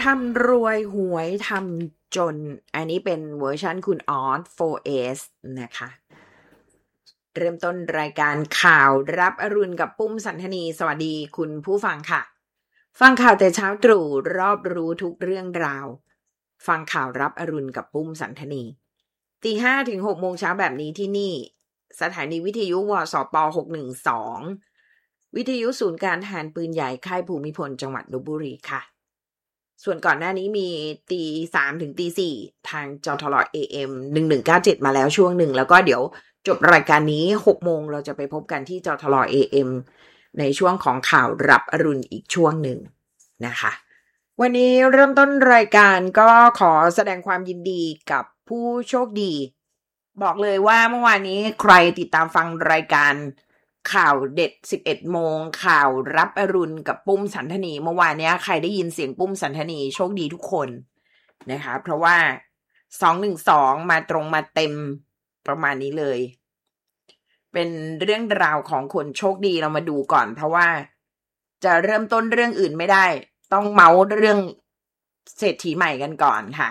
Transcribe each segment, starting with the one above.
ทำรวยหวยทำจนอันนี้เป็นเวอร์ชันคุณออส 4S นะคะเริ่มต้นรายการข่าวรับอรุณกับปุ้มสันทนีสวัสดีคุณผู้ฟังค่ะฟังข่าวแต่เช้าตรู่รอบรู้ทุกเรื่องราวฟังข่าวรับอรุณกับปุ้มสันทนีตี 5 ถึง 6 โมงเช้าแบบนี้ที่นี่สถานีวิทยุวสป612วิทยุศูนย์การทหารปืนใหญ่ค่ายภูมิพลจังหวัดลพบุรีค่ะส่วนก่อนหน้านี้มีตี 3 ถึงตี 4ทางจทล AM 1197มาแล้วช่วงหนึ่งแล้วก็เดี๋ยวจบรายการนี้ 6 โมงเราจะไปพบกันที่จทล AM ในช่วงของข่าวรับอรุณอีกช่วงหนึ่งนะคะวันนี้เริ่มต้นรายการก็ขอแสดงความยินดีกับผู้โชคดีบอกเลยว่าเมื่อวานนี้ใครติดตามฟังรายการข่าวเด็ด 11 โมงข่าวรับอรุณกับปุ้มสันทนีเมื่อวานนี้ใครได้ยินเสียงปุ้มสันทนีโชคดีทุกคนนะคะเพราะว่า212มาตรงมาเต็มประมาณนี้เลยเป็นเรื่องราวของคนโชคดีเรามาดูก่อนเพราะว่าจะเริ่มต้นเรื่องอื่นไม่ได้ต้องเมาส์เรื่องเศรษฐีใหม่กันก่อนค่ะ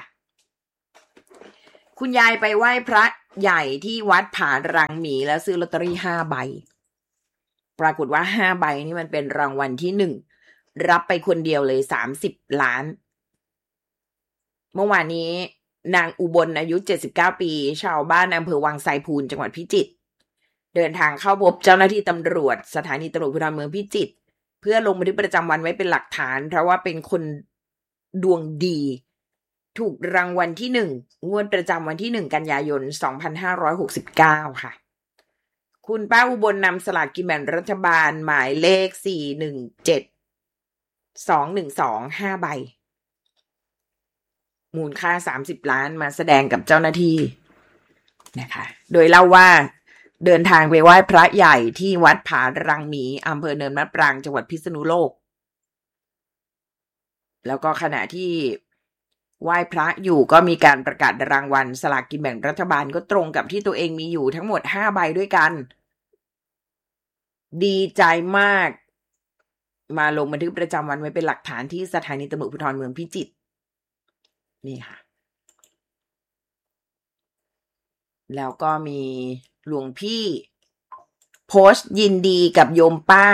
คุณยายไปไหว้พระใหญ่ที่วัดผารังหมีแล้วซื้อลอตเตอรี่5ใบปรากฏว่า5ใบนี่มันเป็นรางวัลที่1รับไปคนเดียวเลย30ล้านเมื่อวานนี้นางอุบลอายุ79ปีชาวบ้านอำเภอวังไซพูนจังหวัดพิจิตรเดินทางเข้าพบเจ้าหน้าที่ตำรวจสถานีตำรวจภูธรเมืองพิจิตรเพื่อลงบันทึกประจำวันไว้เป็นหลักฐานเพราะว่าเป็นคนดวงดีถูกรางวัลที่1งวดประจำวันที่1กันยายน2569ค่ะคุณป้าอุบลนำสลากกินแบ่งรัฐบาลหมายเลข417212 5ใบมูลค่า30ล้านมาแสดงกับเจ้าหน้าที่นะคะโดยเล่าว่าเดินทางไปไหว้พระใหญ่ที่วัดผารังหมีอำเภอเนินมะปรางจังหวัดพิษณุโลกแล้วก็ขณะที่ไหว้พระอยู่ก็มีการประกาศรางวัลสลากกินแบ่งรัฐบาลก็ตรงกับที่ตัวเองมีอยู่ทั้งหมด5ใบด้วยกันดีใจมากมาลงบันทึกประจำวันไว้เป็นหลักฐานที่สถานีตำรวจภูธรเมืองพิจิตรนี่ค่ะแล้วก็มีหลวงพี่โพสต์ยินดีกับโยมป้า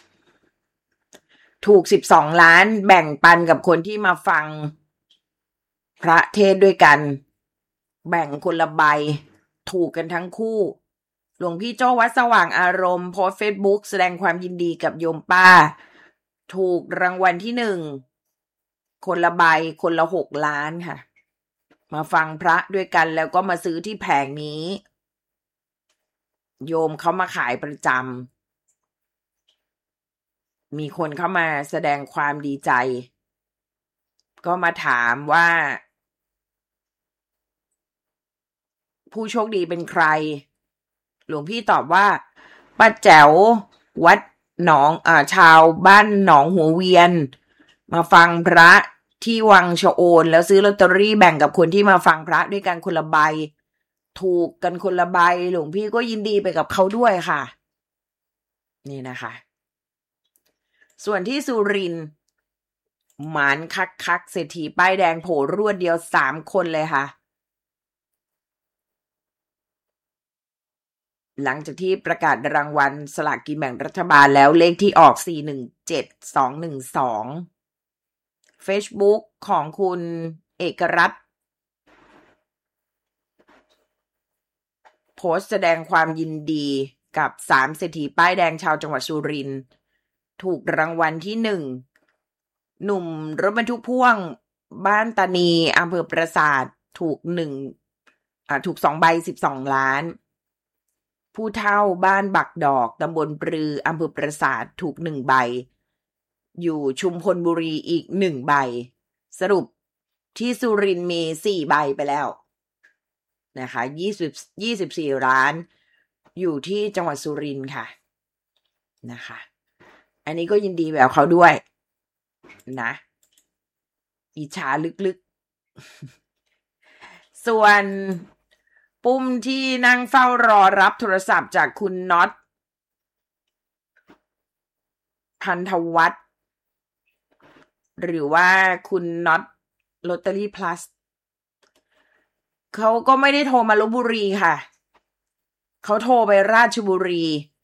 ถูก12ล้านแบ่งปันกับคนที่มาฟังพระเทศด้วยกันแบ่งคนละใบถูกกันทั้งคู่หลวงพี่โจ้วัดสว่างอารมณ์โพสต์ Facebook แสดงความยินดีกับโยมป้าถูกรางวัลที่1คนละใบคนละ6ล้านค่ะมาฟังพระด้วยกันแล้วก็มาซื้อที่แผงนี้โยมเขามาขายประจำมีคนเข้ามาแสดงความดีใจก็มาถามว่าผู้โชคดีเป็นใครหลวงพี่ตอบว่าป้าแจ๋ววัดหนองชาวบ้านหนองหัวเวียนมาฟังพระที่วังชะโอนแล้วซื้อลอตเตอรี่แบ่งกับคนที่มาฟังพระด้วยกันคนละใบถูกกันคนละใบหลวงพี่ก็ยินดีไปกับเขาด้วยค่ะนี่นะคะส่วนที่สุรินทร์หมานคักเศรษฐีป้ายแดงโผล่รวดเดียว3คนเลยค่ะหลังจากที่ประกาศรางวัลสลากกินแบ่งรัฐบาลแล้วเลขที่ออก417212 Facebook ของคุณเอกรัตน์โพสต์แสดงความยินดีกับ3เศรษฐีป้ายแดงชาวจังหวัดสุรินทร์ถูกรางวัลที่1หนุ่มรถบรรทุกพ่วงบ้านตานีอำเภอปราสาทถูก2ใบ12ล้านผู้เฒ่าบ้านบักดอกตำบลปรืออำเภอปราสาทถูก1ใบอยู่ชุมพลบุรีอีก1ใบสรุปที่สุรินทร์มี4ใบไปแล้วนะคะ24ล้านอยู่ที่จังหวัดสุรินทร์ค่ะนะคะอันนี้ก็ยินดีแบบเขาด้วยนะอิจฉาลึกๆส่วนปุ้มที่นั่งเฝ้ารอรับโทรศัพท์จากคุณน็อตพันธวัฒน์หรือว่าคุณน็อตลอตเตอรี่ plus เขาก็ไม่ได้โทรมาลพบุรีค่ะเขาโทรไปราชบุรี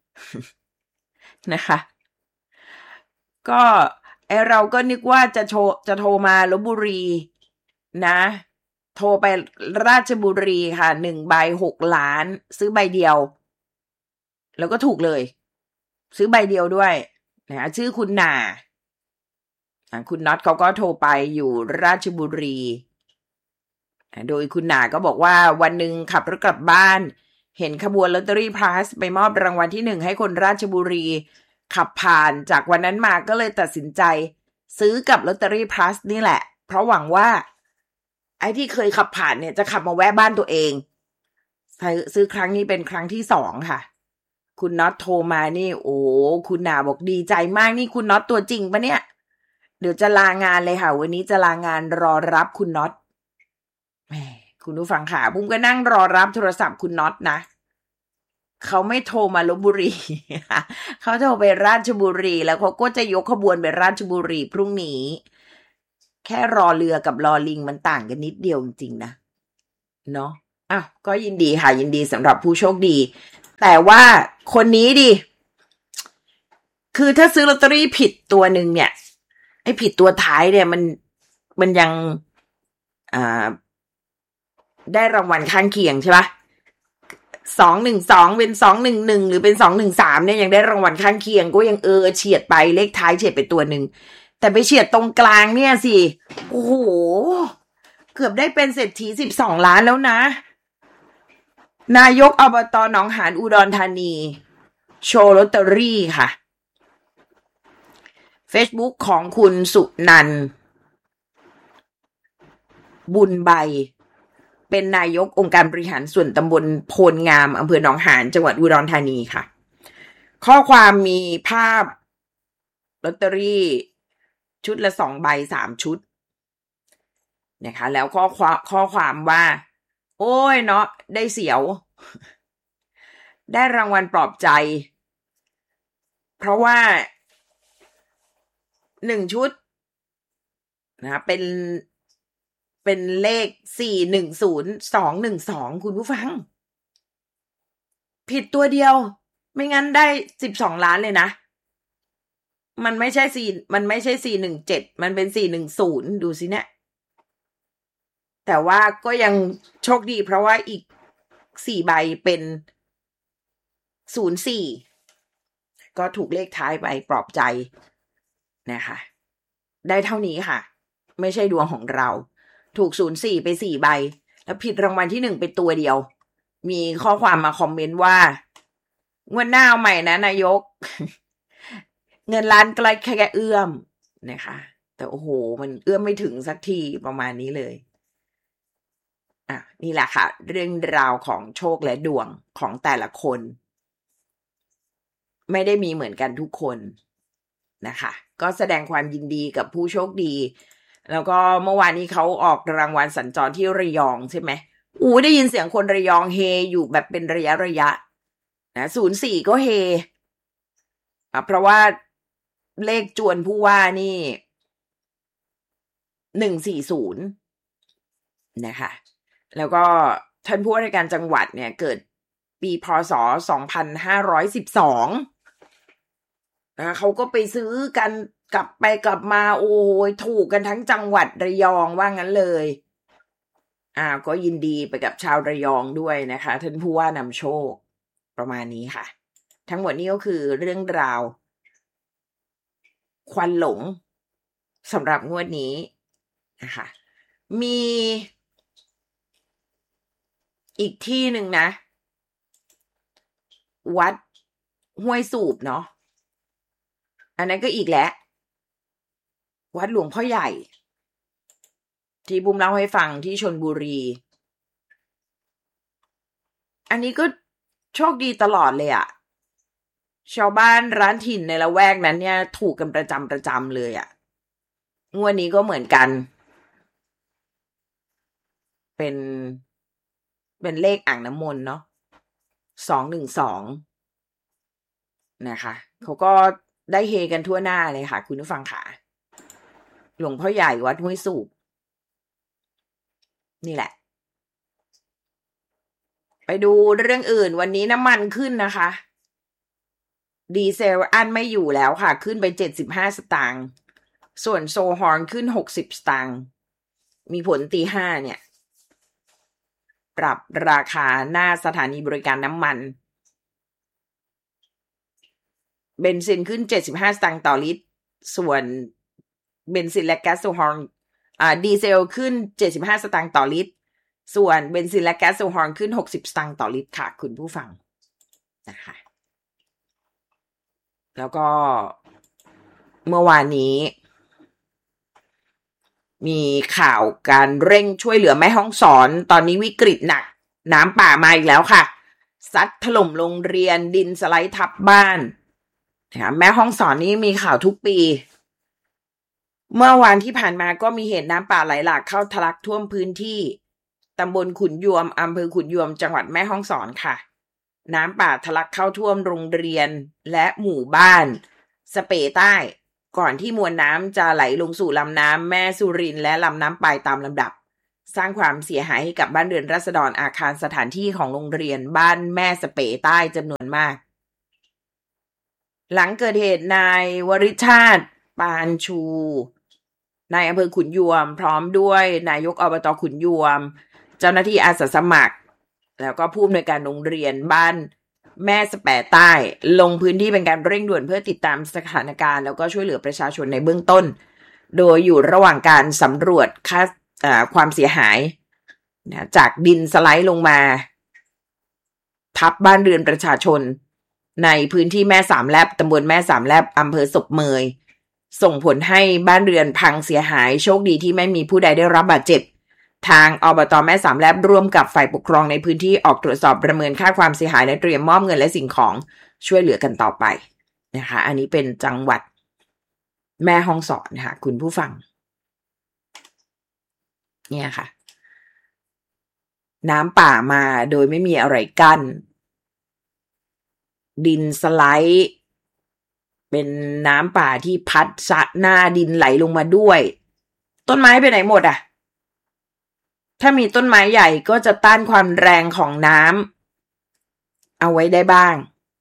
นะคะก็เราก็นึกว่าจะโทรมาลพบุรีนะโทรไปราชบุรีค่ะ1 ใบ 6 ล้านซื้อใบเดียวแล้วก็ถูกเลยซื้อใบเดียวด้วยนะชื่อคุณหน่าคุณน็อตเขาก็โทรไปอยู่ราชบุรีโดยคุณหน่าก็บอกว่าวันหนึ่งขับรถกลับบ้านเห็นขบวนลอตเตอรี่พลัสไปมอบรางวัลที่1ให้คนราชบุรีขับผ่านจากวันนั้นมาก็เลยตัดสินใจซื้อกับลอตเตอรี่พลัสนี่แหละเพราะหวังว่าไอ้ที่เคยขับผ่านเนี่ยจะขับมาแวะบ้านตัวเองซื้อครั้งนี้เป็นครั้งที่2ค่ะคุณน็อตโทรมานี่โอ้คุณหน่าบอกดีใจมากนี่คุณน็อตตัวจริงปะเนี่ยเดี๋ยวจะลางานเลยค่ะวันนี้จะลางานรอรับคุณน็อตแหมคุณผู้ฟังค่ะบุ้มก็นั่งรอรับโทรศัพท์คุณน็อตนะเขาไม่โทรมาลพบุรี เขาโทรไปราชบุรีแล้วเขาก็จะยกขบวนไปราชบุรีพรุ่งนี้แค่รอเรือกับรอลิงมันต่างกันนิดเดียวจริงๆนะเนาะก็ยินดีค่ะยินดีสำหรับผู้โชคดีแต่ว่าคนนี้ดิคือถ้าซื้อลอตเตอรี่ผิดตัวหนึ่งเนี่ยไอ้ผิดตัวท้ายเนี่ยมันยังได้รางวัลข้างเคียงใช่ปะ212เป็น211หรือเป็น213เนี่ยยังได้รางวัลข้างเคียงก็ยังเฉียดไปเลขท้ายเฉียดไปตัวหนึ่งแต่ไปเฉียดตรงกลางเนี่ยสิโอ้โหเกือบได้เป็นเศรษฐี12 ล้านแล้วนะนายกอบต.หนองหานอุดรธานีโชว์ลอตเตอรี่ค่ะ Facebook ของคุณสุนันท์บุญใบเป็นนายกองค์การบริหารส่วนตำบลโพนงามอำเภอหนองหานจังหวัดอุดรธานีค่ะข้อความมีภาพลอตเตอรี่ชุดละ2 ใบ 3 ชุดนะคะแล้วข้อความว่าโอ้ยเนาะได้เสียวได้รางวัลปลอบใจเพราะว่า1 ชุดนะเป็นเลข410212คุณผู้ฟังผิดตัวเดียวไม่งั้นได้12 ล้านเลยนะมันไม่ใช่417มันเป็น410ดูสิเนี่ยแต่ว่าก็ยังโชคดีเพราะว่าอีก4 ใบเป็น04ก็ถูกเลขท้ายไปปลอบใจนะคะได้เท่านี้ค่ะไม่ใช่ดวงของเราถูก04ไป4 ใบแล้วผิดรางวัลที่1ไปตัวเดียวมีข้อความมาคอมเมนต์ว่างวดหน้าเอาใหม่นะนายก เงินล้านใกล้แค่เอื้อมนะคะแต่โอ้โหมันเอื้อมไม่ถึงสักทีประมาณนี้เลยนี่แหละค่ะเรื่องราวของโชคและดวงของแต่ละคนไม่ได้มีเหมือนกันทุกคนนะคะก็แสดงความยินดีกับผู้โชคดีแล้วก็เมื่อวานนี้เขาออกรางวัลสัญจรที่ระยองใช่ไหมได้ยินเสียงคนระยองเฮอยู่แบบเป็นระยะนะ04ก็เฮเพราะว่าเลขจวนผู้ว่านี่140นะคะแล้วก็ท่านผู้ว่าราชการจังหวัดเนี่ยเกิดปีพ.ศ. 2512เขาก็ไปซื้อกันกลับไปกลับมาโอ้ยถูกกันทั้งจังหวัดระยองว่างั้นเลยก็ยินดีไปกับชาวระยองด้วยนะคะท่านผู้ว่านำโชคประมาณนี้ค่ะทั้งหมดนี้ก็คือเรื่องราวควันหลงสำหรับงวดนี้นะคะมีอีกที่หนึ่งนะวัดห้วยสูบเนาะอันนั้นก็อีกแล้ววัดหลวงพ่อใหญ่ที่บุ้มเล่าให้ฟังที่ชลบุรีอันนี้ก็โชคดีตลอดเลยอะชาวบ้านร้านถิ่นในละแวกนั้นเนี่ยถูกกันประจำเลยอะงวดนี้ก็เหมือนกันเป็นเลขอ่างน้ำมนต์เนาะ212นะคะเขาก็ได้เฮกันทั่วหน้าเลยค่ะคุณผู้ฟังค่ะหลวงพ่อใหญ่วัดห้วยสูบนี่แหละไปดูเรื่องอื่นวันนี้น้ำมันขึ้นนะคะดีเซลอั้นไม่อยู่แล้วค่ะขึ้นไป75 สตางค์ส่วนโซฮอลขึ้น60 สตางค์มีผลตี 5เนี่ยปรับราคาหน้าสถานีบริการน้ำมันเบนซินขึ้น75 สตางค์ต่อลิตรส่วนเบนซินและแก๊สโซฮอลดีเซลขึ้น75 สตางค์ต่อลิตรส่วนเบนซินและแก๊สโซฮอลขึ้น60 สตางค์ต่อลิตรค่ะคุณผู้ฟังนะคะแล้วก็เมื่อวานนี้มีข่าวการเร่งช่วยเหลือแม่ฮ่องสอนตอนนี้วิกฤตหนักน้ำป่ามาอีกแล้วค่ะซัดถล่มโรงเรียนดินสไลด์ทับบ้านแม่ฮ่องสอนนี่มีข่าวทุกปีเมื่อวันที่ผ่านมาก็มีเหตุน้ำป่าไหลหลากเข้าทะลักท่วมพื้นที่ตำบลขุนยวมอำเภอขุนยวมจังหวัดแม่ฮ่องสอนค่ะน้ำป่าทะลักเข้าท่วมโรงเรียนและหมู่บ้านสเปใต้ก่อนที่มวลน้ำจะไหลลงสู่ลำน้ำแม่สุรินทร์และลำน้ำปายตามลำดับสร้างความเสียหายให้กับบ้านเรือนราษฎรอาคารสถานที่ของโรงเรียนบ้านแม่สเปใต้จำนวนมากหลังเกิดเหตุนายวริชาติปานชูนายอำเภอขุนยวมพร้อมด้วยนายกอบต.ขุนยวมเจ้าหน้าที่อาสาสมัครแล้วก็ผู้อำนวยการโรงเรียนบ้านแม่สแปใต้ลงพื้นที่เป็นการเร่งด่วนเพื่อติดตามสถานการณ์แล้วก็ช่วยเหลือประชาชนในเบื้องต้นโดยอยู่ระหว่างการสำรวจความเสียหายจากดินสไลด์ลงมาทับบ้านเรือนประชาชนในพื้นที่แม่สามแลบตำบลแม่สามแลบอำเภอศพเมยส่งผลให้บ้านเรือนพังเสียหายโชคดีที่ไม่มีผู้ใดได้รับบาดเจ็บทางอบต.แม่สามแลบร่วมกับฝ่ายปกครองในพื้นที่ออกตรวจสอบประเมินค่าความเสียหายและเตรียมมอบเงินและสิ่งของช่วยเหลือกันต่อไปนะคะอันนี้เป็นจังหวัดแม่ฮ่องสอนค่ะคุณผู้ฟังเนี่ยค่ะน้ำป่ามาโดยไม่มีอะไรกั้นดินสไลด์เป็นน้ำป่าที่พัดซัดหน้าดินไหลลงมาด้วยต้นไม้ไปไหนหมดอ่ะถ้ามีต้นไม้ใหญ่ก็จะต้านความแรงของน้ำเอาไว้ได้บ้าง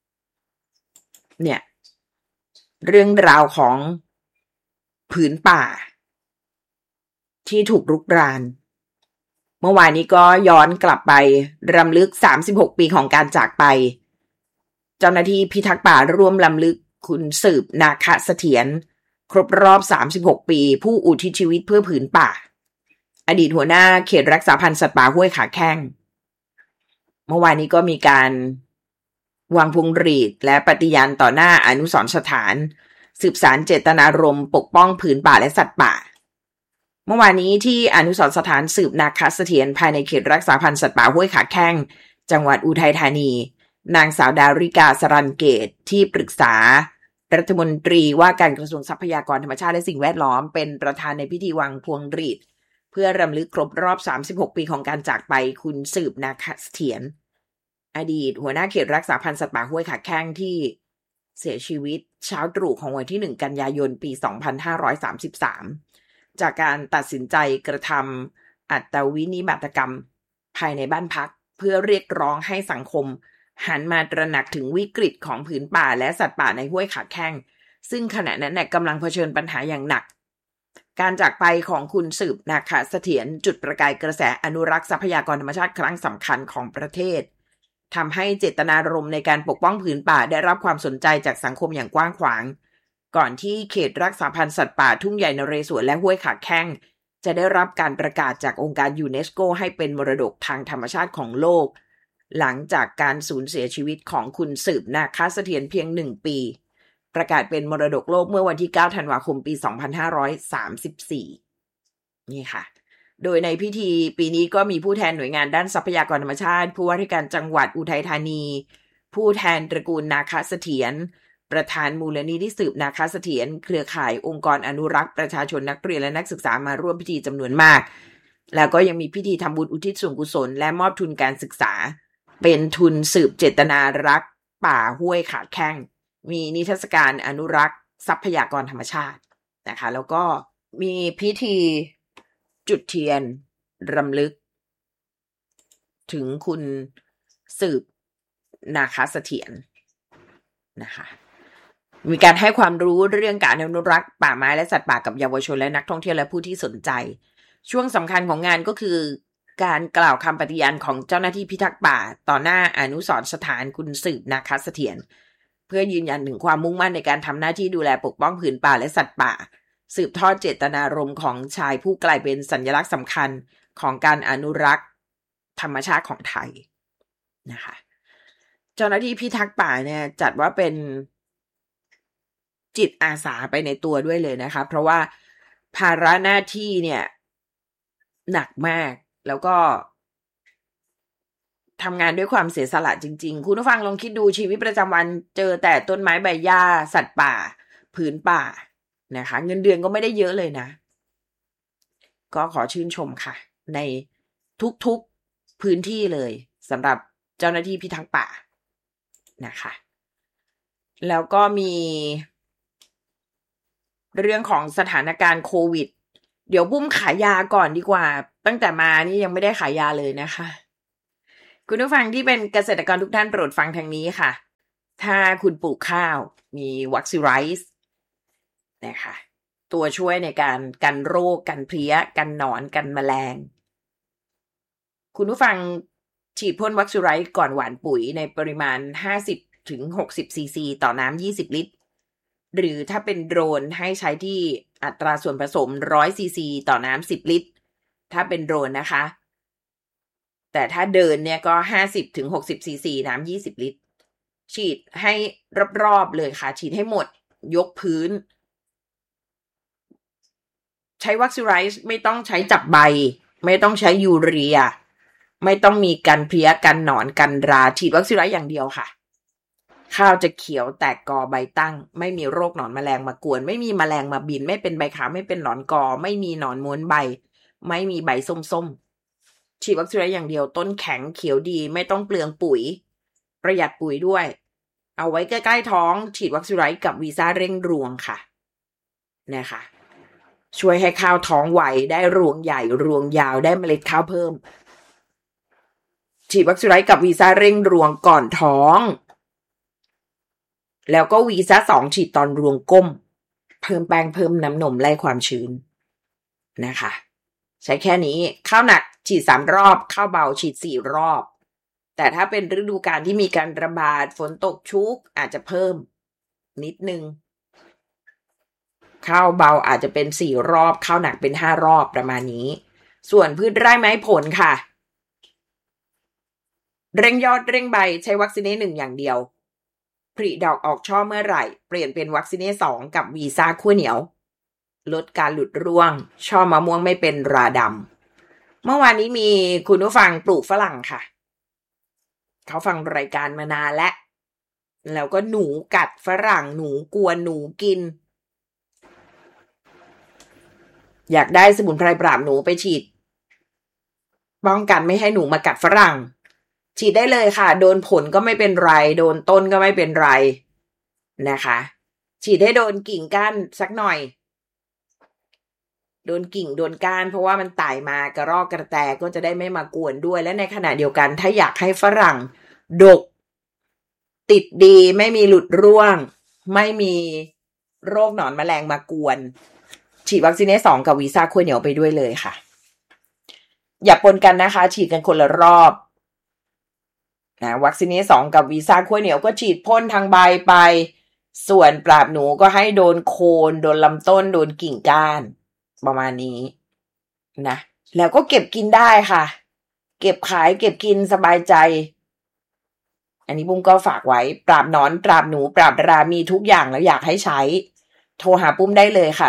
เนี่ยเรื่องราวของผืนป่าที่ถูกรุกรานเมื่อวานนี้ก็ย้อนกลับไปรำลึก36 ปีของการจากไปเจ้าหน้าที่พิทักษ์ป่าร่วมรำลึกคุณสืบนาคเสถียรครบรอบ36 ปีผู้อุทิศชีวิตเพื่อผืนป่าอดีตหัวหน้าเขตรักษาพันธุ์สัตว์ป่าห้วยขาแข้งเมื่อวานนี้ก็มีการวางพวงหรีดและปฏิญาณต่อหน้าอนุสรณ์สถานสืบสานเจตนารมณ์ปกป้องผืนป่าและสัตว์ป่าเมื่อวานนี้ที่อนุสรณ์สถานสืบนาคเสถียรภายในเขตรักษาพันธุ์สัตว์ป่าห้วยขาแข้งจังหวัดอุทัยธานีนางสาวดาริกาสรัญเกตที่ปรึกษารัฐมนตรีว่าการกระทรวงทรัพยากรธรรมชาติและสิ่งแวดล้อมเป็นประธานในพิธีวางพวงหรีดเพื่อรำลึกครบรอบ36 ปีของการจากไปคุณสืบนาคเสถียรอดีตหัวหน้าเขตรักษาพันธุ์สัตว์ป่าห้วยขาแข้งที่เสียชีวิตเช้าตรู่ของวันที่1 กันยายนปี 2533จากการตัดสินใจกระทำอัตวินิบาตกรรมภายในบ้านพักเพื่อเรียกร้องให้สังคมหันมาตระหนักถึงวิกฤตของผืนป่าและสัตว์ป่าในห้วยขาแข้งซึ่งขณะนั้นกำลังเผชิญปัญหาอย่างหนักการจากไปของคุณสืบนาคเสถียรจุดประกายกระแสอนุรักษ์ทรัพยากรธรรมชาติครั้งสำคัญของประเทศทำให้เจตนารมณ์ในการปกป้องผืนป่าได้รับความสนใจจากสังคมอย่างกว้างขวางก่อนที่เขตรักษาพันธุ์สัตว์ป่าทุ่งใหญ่นเรศวรและห้วยขาแข้งจะได้รับการประกาศจากองค์การยูเนสโกให้เป็นมรดกทางธรรมชาติของโลกหลังจากการสูญเสียชีวิตของคุณสืบนาคเสถียรเพียง1 ปีประกาศเป็นมรดกโลกเมื่อวันที่9 ธันวาคมปี 2534นี่ค่ะโดยในพิธีปีนี้ก็มีผู้แทนหน่วยงานด้านทรัพยากรธรรมชาติผู้ว่าราชการจังหวัดอุทัยธานีผู้แทนตระกูลนาคเสถียรประธานมูลนิธิสืบนาคเสถียรเครือข่ายองค์กรอนุรักษ์ประชาชนนักเรียนและนักศึกษามาร่วมพิธีจำนวนมากแล้วก็ยังมีพิธีทำบุญอุทิศส่วนกุศลและมอบทุนการศึกษาเป็นทุนสืบเจตนารักษ์ป่าห้วยขาแข้งมีนิทรรศการอนุรักษ์ทรัพยากรธรรมชาตินะคะแล้วก็มีพิธีจุดเทียนรำลึกถึงคุณสืบนาคเสถียรนะคะมีการให้ความรู้เรื่องการอนุรักษ์ป่าไม้และสัตว์ป่ากับเยาวชนและนักท่องเที่ยวและผู้ที่สนใจช่วงสำคัญของงานก็คือการกล่าวคำปฏิญาณของเจ้าหน้าที่พิทักษ์ป่าต่อหน้าอนุสรณ์สถานคุณสืบนาคเสถียรเพื่อยืนยันถึงความมุ่งมั่นในการทำหน้าที่ดูแลปกป้องผืนป่าและสัตว์ป่าสืบทอดเจตนารมณ์ของชายผู้กลายเป็นสัญลักษณ์สำคัญของการอนุรักษ์ธรรมชาติของไทยนะคะเจ้าหน้าที่พิทักษ์ป่าเนี่ยจัดว่าเป็นจิตอาสาไปในตัวด้วยเลยนะคะเพราะว่าภาระหน้าที่เนี่ยหนักมากแล้วก็ทำงานด้วยความเสียสละจริงๆคุณผู้ฟังลองคิดดูชีวิตประจำวันเจอแต่ต้นไม้ใบหญ้าสัตว์ป่าผืนป่านะคะเงินเดือนก็ไม่ได้เยอะเลยนะก็ขอชื่นชมค่ะในทุกๆพื้นที่เลยสำหรับเจ้าหน้าที่พิทักษ์ป่านะคะแล้วก็มีเรื่องของสถานการณ์โควิดเดี๋ยวปุ้มขายยาก่อนดีกว่าตั้งแต่มานี่ยังไม่ได้ขายยาเลยนะคะคุณผู้ฟังที่เป็นเกษตรกรทุกท่านโปรดฟังทางนี้ค่ะถ้าคุณปลูกข้าวมีวัคซีไรส์นะคะตัวช่วยในการกันโรคกันเพลี้ยกันหนอนกันแมลงคุณผู้ฟังฉีดพ่นวัคซีไรส์ก่อนหว่านปุ๋ยในปริมาณ50 ถึง 60 ซีซีต่อน้ำ20 ลิตรหรือถ้าเป็นโดรนให้ใช้ที่อัตราส่วนผสม100 ซีซีต่อน้ำ10 ลิตรถ้าเป็นโดรนนะคะแต่ถ้าเดินเนี่ยก็50 ถึง 60 ซีซีน้ำ20 ลิตรฉีดให้รอบๆเลยค่ะฉีดให้หมดยกพื้นใช้วัคซีไรส์ไม่ต้องใช้จับใบไม่ต้องใช้ยูเรียไม่ต้องมีกันเพลี้ยกันหนอนกันราฉีดวัคซีไรส์อย่างเดียวค่ะข้าวจะเขียวแตกกอใบตั้งไม่มีโรคหนอนแมลงมากวนไม่มีแมลงมาบินไม่เป็นใบขาวไม่เป็นหนอนกอไม่มีหนอนม้วนใบไม่มีใบส้มๆฉีดวัคซีไรส์อย่างเดียวต้นแข็งเขียวดีไม่ต้องเปลืองปุ๋ยประหยัดปุ๋ยด้วยเอาไว้ใกล้ๆท้องฉีดวัคซีไรส์กับวีซ่าเร่งรวงค่ะนะคะช่วยให้ข้าวท้องไวได้รวงใหญ่รวงยาวได้เมล็ดข้าวเพิ่มฉีดวัคซีไรส์กับวีซ่าเร่งรวงก่อนท้องแล้วก็วีซ่า2ฉีดตอนรวงก้มเพิ่มแป้งเพิ่มน้ำนมไล่ความชื้นนะคะใช้แค่นี้ข้าวหนักฉีด3 รอบข้าวเบาฉีด4 รอบแต่ถ้าเป็นฤดูกาลที่มีการระบาดฝนตกชุกอาจจะเพิ่มนิดนึงข้าวเบาอาจจะเป็น4 รอบข้าวหนักเป็น5 รอบประมาณนี้ส่วนพืชไร่ไม้ผลค่ะเร่งยอดเร่งใบใช้วัคซีน1อย่างเดียวผลิดอกออกช่อเมื่อไหร่เปลี่ยนเป็นวัคซีน2กับวีซ่าขั้วเหนียวลดการหลุดร่วงช่อมะม่วงไม่เป็นราดำเมื่อวานนี้มีคุณผู้ฟังปลูกฝรั่งค่ะเขาฟังรายการมานานแล้วก็หนูกัดฝรั่งหนูกวนหนูกินอยากได้สมุนไพรปราบหนูไปฉีดป้องกันไม่ให้หนูมากัดฝรั่งฉีดได้เลยค่ะโดนผลก็ไม่เป็นไรโดนต้นก็ไม่เป็นไรนะคะฉีดให้โดนกิ่งก้านสักหน่อยโดนกิ่งโดนก้านเพราะว่ามันไต่มากระรอกกระแตก็จะได้ไม่มากวนด้วยและในขณะเดียวกันถ้าอยากให้ฝรั่งดกติดดีไม่มีหลุดร่วงไม่มีโรคหนอนแมลงมากวนฉีดวัคซีน2กับวีซ่าขั้วเหนียวไปด้วยเลยค่ะอย่าปนกันนะคะฉีดกันคนละรอบนะวัคซีน2กับวีซ่าขั้วเหนียวก็ฉีดพ่นทางใบไปส่วนปราบหนูก็ให้โดนโคนโดนลำต้นโดนกิ่งก้านประมาณนี้นะแล้วก็เก็บกินได้ค่ะเก็บขายเก็บกินสบายใจอันนี้บุ้มก็ฝากไว้ปราบหนอนปราบหนูปราบรามีทุกอย่างแล้วอยากให้ใช้โทรหาปุ้มได้เลยค่ะ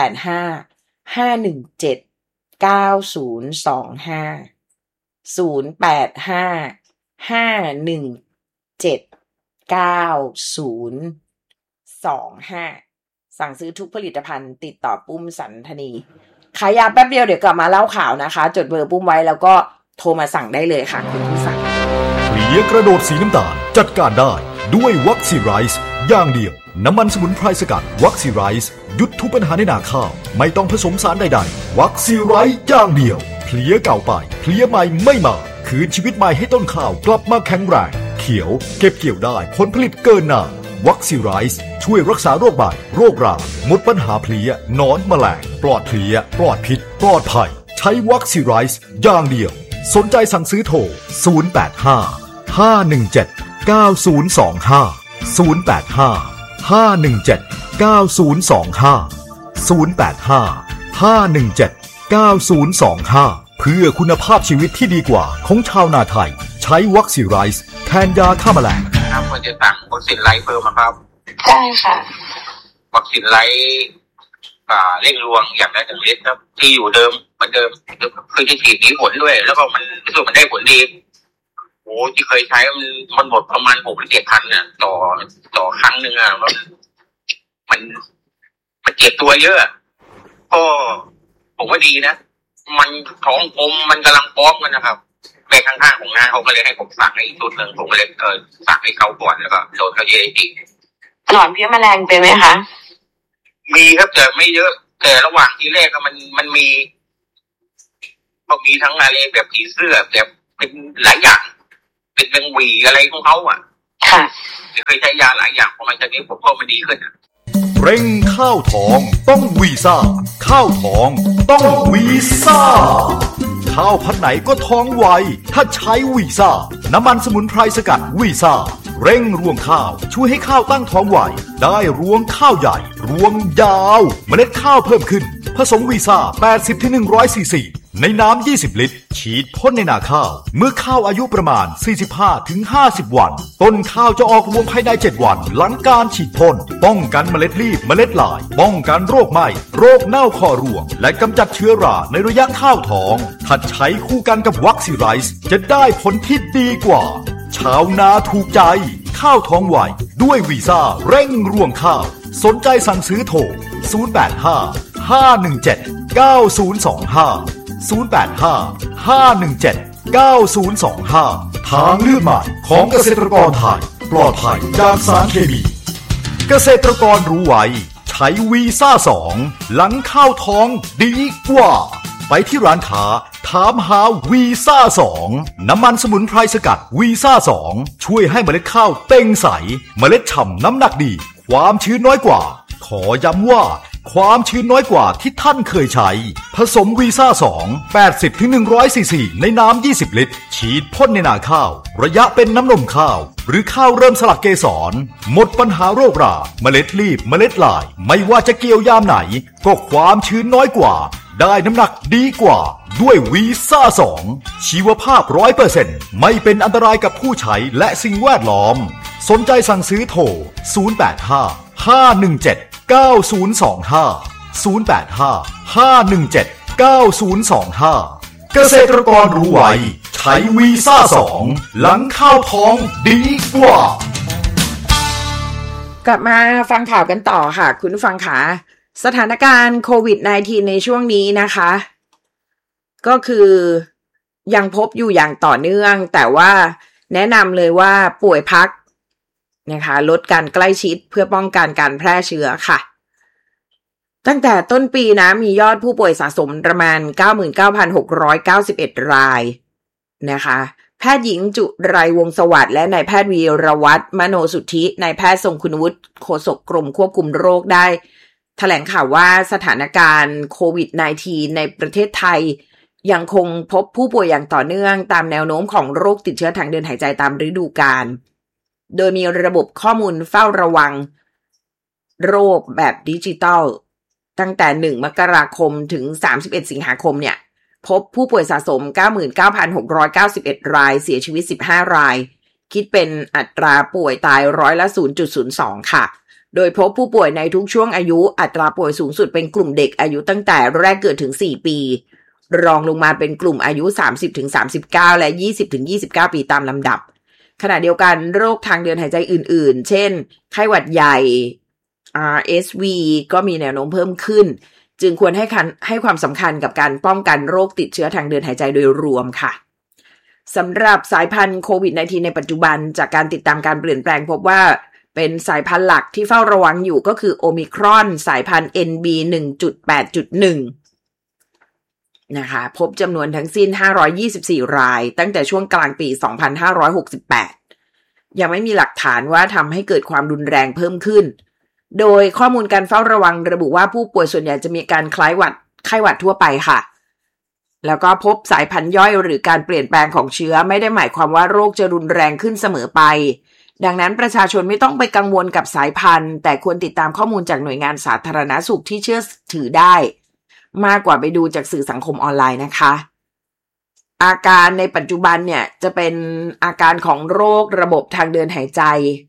สั่งซื้อทุกผลิตภัณฑ์ติดต่อปุ้มสันธนีขายยาแป๊บเดียวเดี๋ยวกลับมาเล่าข่าวนะคะจดเบอร์ปุ้มไว้แล้วก็โทรมาสั่งได้เลยค่ะคุณผู้ฟังเพลียกระโดดสีน้ำตาลจัดการได้ด้วยวัคซีไรส์อย่างเดียวน้ำมันสมุนไพรสกัดวัคซีไรส์หยุดทุกปัญหาในนาข้าวไม่ต้องผสมสารใดๆวัคซีไรส์อย่างเดียวเพลียเก่าไปเพลียใหม่ไม่มาคืนชีวิตใหม่ให้ต้นข้าวกลับมาแข็งแรงเขียวเก็บเกี่ยวได้ผลผลิตเกินหน้าวัคซีไรส์ช่วยรักษาโรคใบโรคราหมดปัญหาเพลี้ยหนอนแมลงปลอดเพลี้ยปลอดพิษปลอดภัยใช้วัคซีไรส์อย่างเดียวสนใจสั่งซื้อโทร085 517 9025 085 517 9025 085 517 9025เพื่อคุณภาพชีวิตที่ดีกว่าของชาวนาไทยใช้วัคซีไรส์แทนยาฆ่าแมลงครับควรจะสั่งวัคซีนไลท์เพิ่มครับใช่ค่ะวัคซีนไลท์เร่งรวงอย่างได้1 ลิตรครับที่อยู่เดิมเหมือนเดิมคือที่ฉีดมีผลด้วยแล้วก็มันรู้สึกมันได้ผลดีโอ้ที่เคยใช้มันหมดประมาณ6-7,000น่ะต่อครั้งนึงอ่ะมันเจ็บตัวเยอะก็ผมว่าดีนะมันท้องผมมันกำลังป้องกันนะครับแม่ข้างๆของงานเขาก็เลยให้ผมสั่งให้อีกชุดนึงผมก็เลยสั่งให้เขาก่อนแล้วก็โดนเขาเยอะจริงหนอนเพี้ยแมลงเป็นไหมคะมีครับแต่ไม่เยอะแต่ระหว่างที่แรกก็มันมีทั้งอะไรแบบผีเสื้อแบบเป็นหลายอย่างเป็นแมงวีอะไรของเขาอ่ะค่ะเคยใช้ยาหลายอย่างพอมาจากนี้ผมก็มันดีขึ้นเร่งข้าวทองต้องวีซ่าข้าวทองต้องวีซ่าข้าวพันไหนก็ท้องไวถ้าใช้วีซ่าน้ำมันสมุนไพรสกัดวีซ่าเร่งรวงข้าวช่วยให้ข้าวตั้งท้องไวได้รวงข้าวใหญ่รวงยาวเมล็ดข้าวเพิ่มขึ้นผสมวีซ่า 80-100 ซีซีในน้ำ20 ลิตรฉีดพ่นในนาข้าวเมื่อข้าวอายุประมาณ 45-50 วันต้นข้าวจะออกรวงภายใน7 วันหลังการฉีดพ่นป้องกันเมล็ดรีบเมล็ดลายป้องกันโรคไหม้โรคเน่าคอรวงและกำจัดเชื้อราในระยะข้าวท้องถ้าใช้คู่กันกับวัคซีไรส์จะได้ผลที่ดีกว่าชาวนาถูกใจข้าวท้องไวด้วยวีซ่าเร่งรวงข้าวสนใจสั่งซื้อโทร085 517 9025 085 517 9025ทางเลือกใหม่ของเกษตรกรไทยปลอดภัยจากสารเคมีเกษตรกรรู้ไว้ใช้วีซ่า2หลังข้าวท้องดีกว่าไปที่ร้านค้าถามหาวีซ่า2น้ำมันสมุนไพรสกัดวีซ่า2ช่วยให้เมล็ดข้าวเต่งใสเมล็ดฉ่ำน้ำหนักดีความชื้นน้อยกว่าขอย้ำว่าความชื้นน้อยกว่าที่ท่านเคยใช้ผสมวีซ่า2 80-100 ซีซีในน้ำ20 ลิตรฉีดพ่นในนาข้าวระยะเป็นน้ำนมข้าวหรือข้าวเริ่มสลักเกสรหมดปัญหาโรคราเมล็ดรีบเมล็ดลายไม่ว่าจะเกี่ยวยามไหนก็ความชื้นน้อยกว่าได้น้ำหนักดีกว่าด้วยวีซ่า2ชีวภาพ 100% ไม่เป็นอันตรายกับผู้ใช้และสิ่งแวดล้อมสนใจสั่งซื้อโทร085 517 9025 085 517 9025เกษตรกรรู้ไว้ใช้วีซ่า2หลังข้าวท้องดีกว่ากลับมาฟังข่าวกันต่อค่ะคุณผู้ฟังค่ะสถานการณ์โควิด -19 ในช่วงนี้นะคะก็คือยังพบอยู่อย่างต่อเนื่องแต่ว่าแนะนำเลยว่าป่วยพักนะคะลดการใกล้ชิดเพื่อป้องกันการแพร่เชื้อค่ะตั้งแต่ต้นปีนะมียอดผู้ป่วยสะสมประมาณ 99,691 รายนะคะแพทย์หญิงจุไรวงศ์สวัสดิ์และนายแพทย์วีรวัฒน์มโนสุทธินายแพทย์ทรงคุณวุฒิโฆษกกรมควบคุมโรคได้แถลงข่าวว่าสถานการณ์โควิด -19 ในประเทศไทยยังคงพบผู้ป่วยอย่างต่อเนื่องตามแนวโน้มของโรคติดเชื้อทางเดินหายใจตามฤดูกาลโดยมีระบบข้อมูลเฝ้าระวังโรคแบบดิจิทัลตั้งแต่1 มกราคมถึง31 สิงหาคมเนี่ยพบผู้ป่วยสะสม 99,691 รายเสียชีวิต15 รายคิดเป็นอัตราป่วยตาย0.02% ค่ะโดยพบผู้ป่วยในทุกช่วงอายุอัตราป่วยสูงสุดเป็นกลุ่มเด็กอายุตั้งแต่แรกเกิดถึง4 ปีรองลงมาเป็นกลุ่มอายุ 30-39 และ 20-29 ปีตามลำดับขณะเดียวกันโรคทางเดินหายใจอื่นๆเช่นไข้หวัดใหญ่ RSV ก็มีแนวโน้มเพิ่มขึ้นจึงควรให้ความสำคัญกับการป้องกันโรคติดเชื้อทางเดินหายใจโดยรวมค่ะสำหรับสายพันธุ์โควิด -19 ในปัจจุบันจากการติดตามการเปลี่ยนแปลงพบว่าเป็นสายพันธุ์หลักที่เฝ้าระวังอยู่ก็คือโอมิครอนสายพันธุ์ NB 1.8.1 นะคะพบจำนวนทั้งสิ้น524รายตั้งแต่ช่วงกลางปี2568ยังไม่มีหลักฐานว่าทำให้เกิดความรุนแรงเพิ่มขึ้นโดยข้อมูลการเฝ้าระวังระบุว่าผู้ป่วยส่วนใหญ่จะมีการคล้ายไข้หวัดทั่วไปค่ะแล้วก็พบสายพันธุ์ย่อยหรือการเปลี่ยนแปลงของเชื้อไม่ได้หมายความว่าโรคจะรุนแรงขึ้นเสมอไปดังนั้นประชาชนไม่ต้องไปกังวลกับสายพันธุ์แต่ควรติดตามข้อมูลจากหน่วยงานสาธารณสุขที่เชื่อถือได้มากกว่าไปดูจากสื่อสังคมออนไลน์นะคะอาการในปัจจุบันเนี่ยจะเป็นอาการของโรคระบบทางเดินหายใจ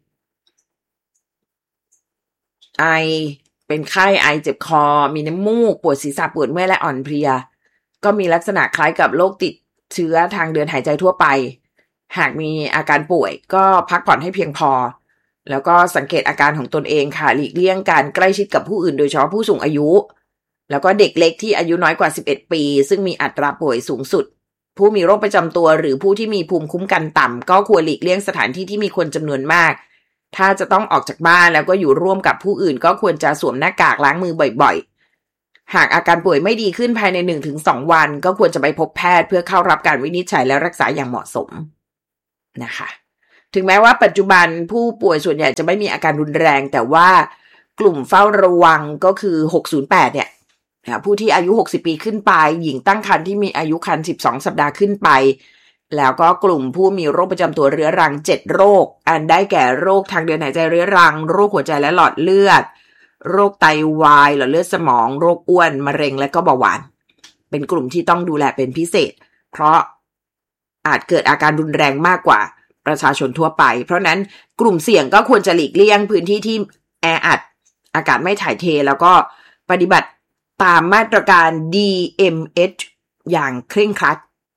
ไอเป็นไข้ไอเจ็บคอมีน้ำมูกปวดศีรษะปวดเมื่อยและอ่อนเพลียก็มีลักษณะคล้ายกับโรคติดเชื้อทางเดินหายใจทั่วไปหากมีอาการป่วยก็พักผ่อนให้เพียงพอแล้วก็สังเกตอาการของตนเองค่ะหลีกเลี่ยงการใกล้ชิดกับผู้อื่นโดยเฉพาะผู้สูงอายุแล้วก็เด็กเล็กที่อายุน้อยกว่า11ปีซึ่งมีอัตราป่วยสูงสุดผู้มีโรคประจำตัวหรือผู้ที่มีภูมิคุ้มกันต่ำก็ควรหลีกเลี่ยงสถานที่ที่มีคนจำนวนมากถ้าจะต้องออกจากบ้านแล้วก็อยู่ร่วมกับผู้อื่นก็ควรจะสวมหน้ากากล้างมือบ่อยๆหากอาการป่วยไม่ดีขึ้นภายใน 1-2 วันก็ควรจะไปพบแพทย์เพื่อเข้ารับการวินิจฉัยและรักษาอย่างเหมาะสมนะคะถึงแม้ว่าปัจจุบันผู้ป่วยส่วนใหญ่จะไม่มีอาการรุนแรงแต่ว่ากลุ่มเฝ้าระวังก็คือ608เนี่ยผู้ที่อายุ60ปีขึ้นไปหญิงตั้งครรภ์ที่มีอายุครรภ์12สัปดาห์ขึ้นไปแล้วก็กลุ่มผู้มีโรคประจำตัวเรื้อรัง7โรคอันได้แก่โรคทางเดินหายใจเรื้อรังโรคหัวใจและหลอดเลือดโรคไตวายหลอดเลือดสมองโรคอ้วนมะเร็งและก็เบาหวานเป็นกลุ่มที่ต้องดูแลเป็นพิเศษเพราะอาจเกิดอาการรุนแรงมากกว่าประชาชนทั่วไปเพราะนั้นกลุ่มเสี่ยงก็ควรจะหลีกเลี่ยงพื้นที่ที่แออัดอากาศไม่ถ่ายเทแล้วก็ปฏิบัติตามมาตรการ DMH อย่างเคร่งครัด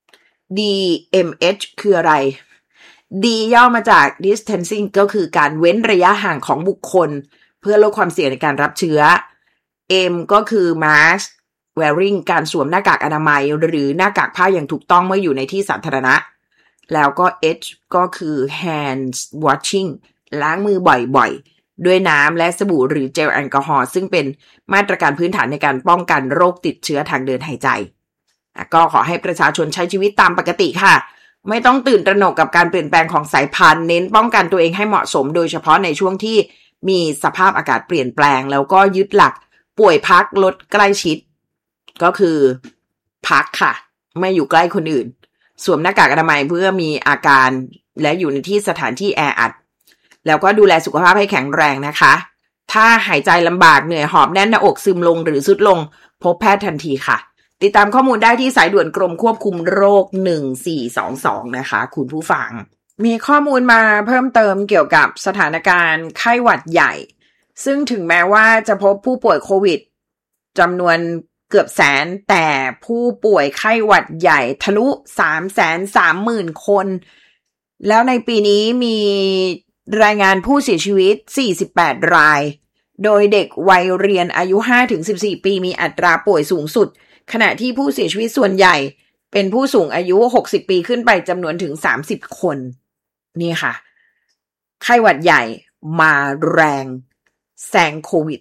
DMH คืออะไร D ย่อมาจาก distancing ก็คือการเว้นระยะห่างของบุคคลเพื่อลดความเสี่ยงในการรับเชื้อ M ก็คือ mask wearing การสวมหน้ากากอนามัยหรือหน้ากากผ้าอย่างถูกต้องเมื่ออยู่ในที่สาธารณะแล้วก็ H ก็คือ hands washing ล้างมือบ่อยๆด้วยน้ำและสบู่หรือเจลแอลกอฮอล์ซึ่งเป็นมาตรการพื้นฐานในการป้องกันโรคติดเชื้อทางเดินหายใจก็ขอให้ประชาชนใช้ชีวิตตามปกติค่ะไม่ต้องตื่นตระหนกกับการเปลี่ยนแปลงของสายพันธุ์เน้นป้องกันตัวเองให้เหมาะสมโดยเฉพาะในช่วงที่มีสภาพอากาศเปลี่ยนแปลงแล้วก็ยึดหลักป่วยพักลดใกล้ชิดก็คือพักค่ะไม่อยู่ใกล้คนอื่นสวมหน้ากากอนามัยเพื่อมีอาการและอยู่ในที่สถานที่แออัดแล้วก็ดูแลสุขภาพให้แข็งแรงนะคะถ้าหายใจลำบากเหนื่อยหอบแน่นหน้าอกซึมลงหรือทรุดลงพบแพทย์ทันทีค่ะติดตามข้อมูลได้ที่สายด่วนกรมควบคุมโรค1422นะคะคุณผู้ฟังมีข้อมูลมาเพิ่มเติมเกี่ยวกับสถานการณ์ไข้หวัดใหญ่ซึ่งถึงแม้ว่าจะพบผู้ป่วยโควิดจำนวนเกือบแสนแต่ผู้ป่วยไข้หวัดใหญ่ทะลุ 330,000 คนแล้วในปีนี้มีรายงานผู้เสียชีวิต48รายโดยเด็กวัยเรียนอายุ 5-14 ปีมีอัตราป่วยสูงสุดขณะที่ผู้เสียชีวิตส่วนใหญ่เป็นผู้สูงอายุ60ปีขึ้นไปจำนวนถึง30คนนี่ค่ะไข้หวัดใหญ่มาแรงแซงโควิด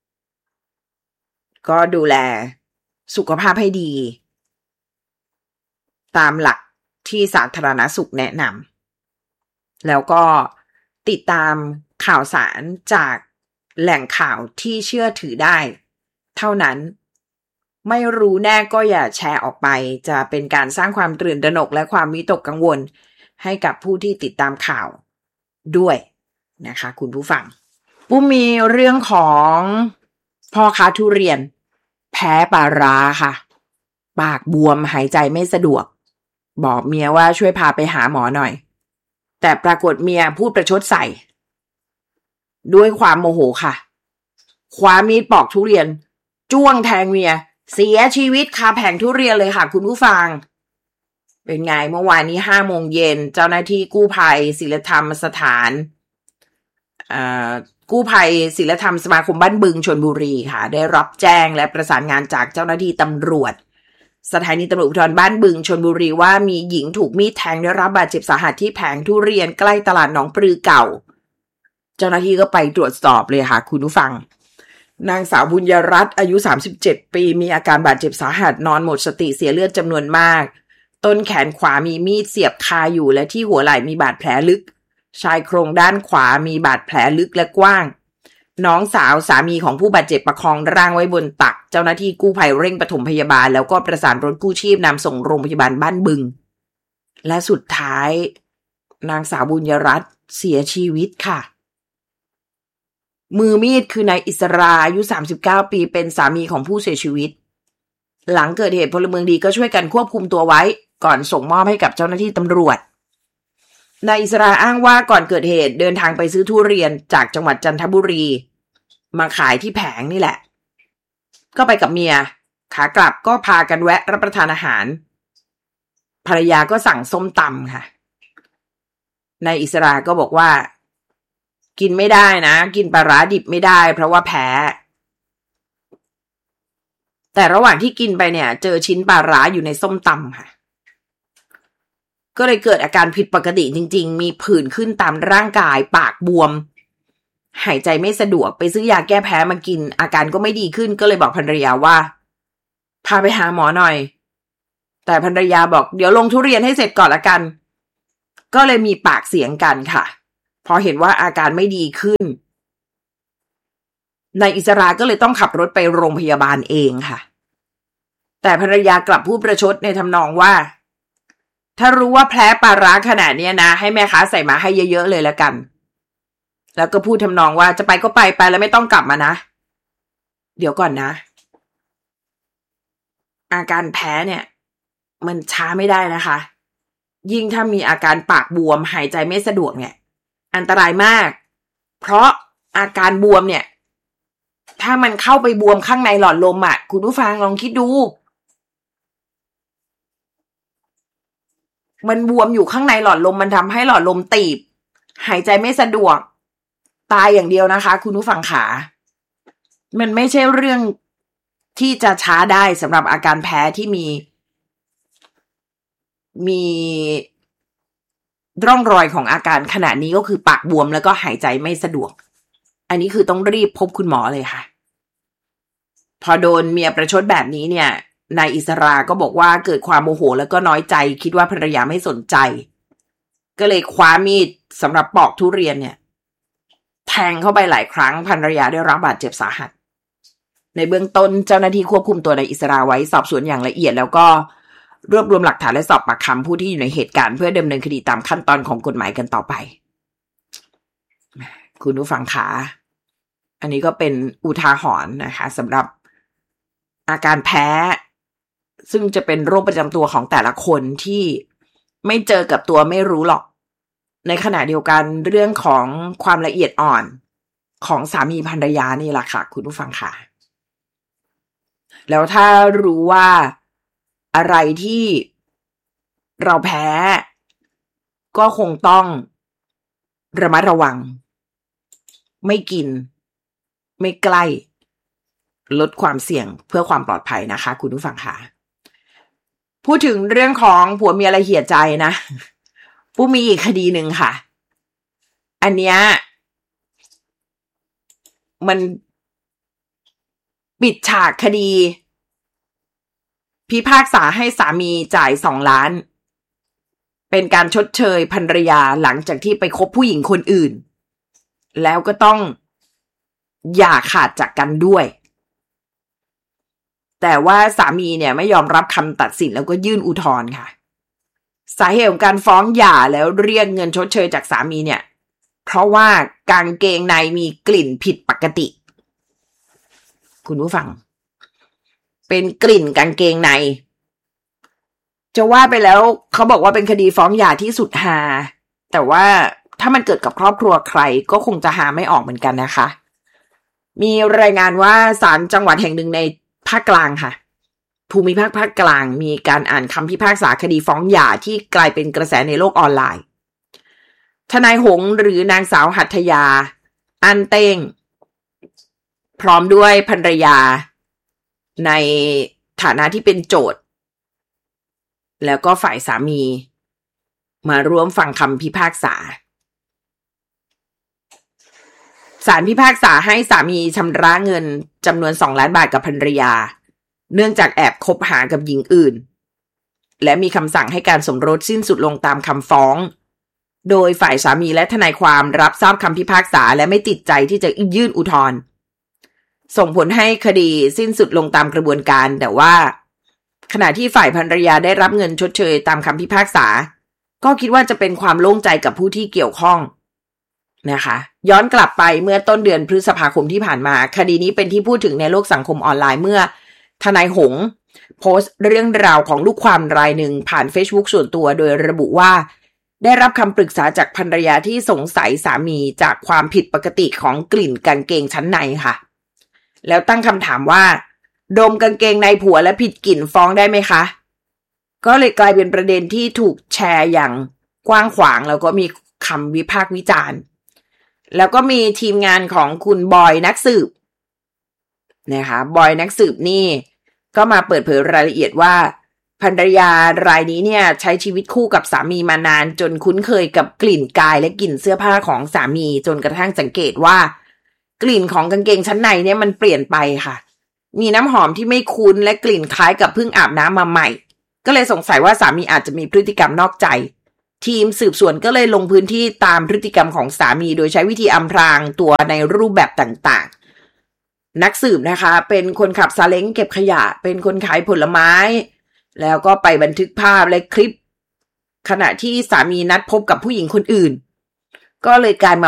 ก็ดูแลสุขภาพให้ดีตามหลักที่สาธารณสุขแนะนำแล้วก็ติดตามข่าวสารจากแหล่งข่าวที่เชื่อถือได้เท่านั้นไม่รู้แน่ก็อย่าแชร์ออกไปจะเป็นการสร้างความตื่นตระหนกและความวิตกกังวลให้กับผู้ที่ติดตามข่าวด้วยนะคะคุณผู้ฟังปุ้มมีเรื่องของพ่อค้าทุเรียนแพ้ปลาร้าค่ะปากบวมหายใจไม่สะดวกบอกเมียว่าช่วยพาไปหาหมอหน่อยแต่ปรากฏเมียพูดประชดใส่ด้วยความโมโหค่ะคว้ามีดปอกทุเรียนจ้วงแทงเมียเสียชีวิตคาแผงทุเรียนเลยค่ะคุณผู้ฟังเป็นไงเมื่อวานนี้ 5 โมงเย็นเจ้าหน้าที่กู้ภัยศีลธรรมสถานกู้ภัยศีลธรรมสมาคมบ้านบึงชลบุรีค่ะได้รับแจ้งและประสานงานจากเจ้าหน้าที่ตำรวจสถานีตำรวจภูธรบ้านบึงชลบุรีว่ามีหญิงถูกมีดแทงได้รับบาดเจ็บสาหัสที่แผงทุเรียนใกล้ตลาดหนองปลือเก่าเจ้าหน้าที่ก็ไปตรวจสอบเลยค่ะคุณผู้ฟังนางสาวบุญยรัตน์อายุ37ปีมีอาการบาดเจ็บสาหัสนอนหมดสติเสียเลือดจำนวนมากต้นแขนขวามีมีดเสียบคาอยู่และที่หัวไหล่มีบาดแผลลึกชายโครงด้านขวามีบาดแผลลึกและกว้างน้องสาวสามีของผู้บาดเจ็บประคองร่างไว้บนตักเจ้าหน้าที่กู้ภัยเร่งปฐมพยาบาลแล้วก็ประสานรถกู้ชีพนำส่งโรงพยาบาลบ้านบึงและสุดท้ายนางสาวบุญยรัตน์เสียชีวิตค่ะมือมีดคือนายอิสราอายุ39ปีเป็นสามีของผู้เสียชีวิตหลังเกิดเหตุพลเมืองดีก็ช่วยกันควบคุมตัวไว้ก่อนส่งมอบให้กับเจ้าหน้าที่ตำรวจนายอิสราอ้างว่าก่อนเกิดเหตุเดินทางไปซื้อทุเรียนจากจังหวัดจันทบุรีมาขายที่แผงนี่แหละก็ไปกับเมียขากลับก็พากันแวะรับประทานอาหารภรรยาก็สั่งส้มตำค่ะนายอิสราก็บอกว่ากินไม่ได้นะกินปลาร้าดิบไม่ได้เพราะว่าแพ้แต่ระหว่างที่กินไปเนี่ยเจอชิ้นปลาร้าอยู่ในส้มตำค่ะก็เลยเกิดอาการผิดปกติจริงๆมีผื่นขึ้นตามร่างกายปากบวมหายใจไม่สะดวกไปซื้อยาแก้แพ้มากินอาการก็ไม่ดีขึ้นก็เลยบอกภรรยาว่าพาไปหาหมอหน่อยแต่ภรรยาบอกเดี๋ยวลงทุเรียนให้เสร็จก่อนละกันก็เลยมีปากเสียงกันค่ะพอเห็นว่าอาการไม่ดีขึ้นนายอิสราก็เลยต้องขับรถไปโรงพยาบาลเองค่ะแต่ภรรยากลับพูดประชดในทำนองว่าถ้ารู้ว่าแพ้ปลาร้าขนาดนี้นะให้แม่ค้าใส่มาให้เยอะๆเลยละกันแล้วก็พูดทำนองว่าจะไปก็ไปแล้วไม่ต้องกลับมานะเดี๋ยวก่อนนะอาการแพ้เนี่ยมันช้าไม่ได้นะคะยิ่งถ้ามีอาการปากบวมหายใจไม่สะดวกเนี่ยอันตรายมากเพราะอาการบวมเนี่ยถ้ามันเข้าไปบวมข้างในหลอดลมอ่ะคุณผู้ฟังลองคิดดูมันบวมอยู่ข้างในหลอดลมมันทำให้หลอดลมตีบหายใจไม่สะดวกตายอย่างเดียวนะคะคุณผู้ฟังขามันไม่ใช่เรื่องที่จะช้าได้สำหรับอาการแพ้ที่มีร่องรอยของอาการขณะนี้ก็คือปากบวมแล้วก็หายใจไม่สะดวกอันนี้คือต้องรีบพบคุณหมอเลยค่ะพอโดนเมียประชดแบบนี้เนี่ยนายอิสราก็บอกว่าเกิดความโมโหแล้วก็น้อยใจคิดว่าภรรยาไม่สนใจก็เลยคว้ามีดสำหรับปอกทุเรียนเนี่ยแทงเข้าไปหลายครั้งภรรยาได้รับบาดเจ็บสาหัสในเบื้องต้นเจ้าหน้าที่ควบคุมตัวนายอิสราไว้สอบสวนอย่างละเอียดแล้วก็รวบรวมหลักฐานและสอบปากคำผู้ที่อยู่ในเหตุการณ์เพื่อดำเนินคดีตามขั้นตอนของกฎหมายกันต่อไปคุณผู้ฟังคะอันนี้ก็เป็นอุทาหรณ์นะคะสำหรับอาการแพ้ซึ่งจะเป็นโรคประจำตัวของแต่ละคนที่ไม่เจอกับตัวไม่รู้หรอกในขณะเดียวกันเรื่องของความละเอียดอ่อนของสามีภรรยานี่แหละค่ะคุณผู้ฟังค่ะแล้วถ้ารู้ว่าอะไรที่เราแพ้ก็คงต้องระมัดระวังไม่กินไม่ใกล้ลดความเสี่ยงเพื่อความปลอดภัยนะคะคุณผู้ฟังค่ะพูดถึงเรื่องของผัวเมียละเหี่ยใจนะผู้มีอีกคดีหนึ่งค่ะอันเนี้ยมันปิดฉากคดีพิพากษาให้สามีจ่าย2 ล้านเป็นการชดเชยภรรยาหลังจากที่ไปคบผู้หญิงคนอื่นแล้วก็ต้องอย่าขาดจากกันด้วยแต่ว่าสามีเนี่ยไม่ยอมรับคำตัดสินแล้วก็ยื่นอุทธรณ์ค่ะสาเหตุของการฟ้องหย่าแล้วเรียกเงินชดเชยจากสามีเนี่ยเพราะว่ากางเกงในมีกลิ่นผิดปกติคุณผู้ฟังเป็นกลิ่นกางเกงในจะว่าไปแล้วเขาบอกว่าเป็นคดีฟ้องหย่าที่สุดฮาแต่ว่าถ้ามันเกิดกับครอบครัวใครก็คงจะหาไม่ออกเหมือนกันนะคะมีรายงานว่าศาลจังหวัดแห่งหนึ่งในภาคกลางค่ะภูมิภาคภาคกลางมีการอ่านคำพิพากษาคดีฟ้องหย่าที่กลายเป็นกระแสในโลกออนไลน์ทนายหงส์หรือนางสาวหัตถยาอันเต้งพร้อมด้วยภรรยาในฐานะที่เป็นโจทก์แล้วก็ฝ่ายสามีมาร่วมฟังคำพิพากษาศาลพิพากษาให้สามีชำระเงินจำนวน2 ล้านบาทกับภรรยาเนื่องจากแอบคบหากับหญิงอื่นและมีคำสั่งให้การสมรสสิ้นสุดลงตามคำฟ้องโดยฝ่ายสามีและทนายความรับทราบคำพิพากษาและไม่ติดใจที่จะยื่นอุทธรณ์ส่งผลให้คดีสิ้นสุดลงตามกระบวนการแต่ว่าขณะที่ฝ่ายภรรยาได้รับเงินชดเชยตามคำพิพากษาก็คิดว่าจะเป็นความโล่งใจกับผู้ที่เกี่ยวข้องนะคะย้อนกลับไปเมื่อต้นเดือนพฤษภาคมที่ผ่านมาคดีนี้เป็นที่พูดถึงในโลกสังคมออนไลน์เมื่อทนายหงโพสต์เรื่องราวของลูกความรายหนึ่งผ่าน Facebook ส่วนตัวโดยระบุว่าได้รับคำปรึกษาจากภรรยาที่สงสัยสามีจากความผิดปกติของกลิ่นกางเกงชั้นในค่ะแล้วตั้งคำถามว่าดมกางเกงในผัวและผิดกลิ่นฟ้องได้ไหมคะก็เลยกลายเป็นประเด็นที่ถูกแชร์อย่างกว้างขวางแล้วก็มีคำวิพากษ์วิจารณ์แล้วก็มีทีมงานของคุณบอยนักสืบนะคะบอยนักสืบนี่ก็มาเปิดเผยรายละเอียดว่าภรรยารายนี้เนี่ยใช้ชีวิตคู่กับสามีมานานจนคุ้นเคยกับกลิ่นกายและกลิ่นเสื้อผ้าของสามีจนกระทั่งสังเกตว่ากลิ่นของกางเกงชั้นในเนี่ยมันเปลี่ยนไปค่ะมีน้ำหอมที่ไม่คุ้นและกลิ่นคล้ายกับเพิ่งอาบน้ำมาใหม่ก็เลยสงสัยว่าสามีอาจจะมีพฤติกรรมนอกใจทีมสืบสวนก็เลยลงพื้นที่ตามพฤติกรรมของสามีโดยใช้วิธีอำพรางตัวในรูปแบบต่างๆนักสืบนะคะเป็นคนขับซาเล้งเก็บขยะเป็นคนขายผลไม้แล้วก็ไปบันทึกภาพและคลิปขณะที่สามีนัดพบกับผู้หญิงคนอื่นก็เลยกลายมา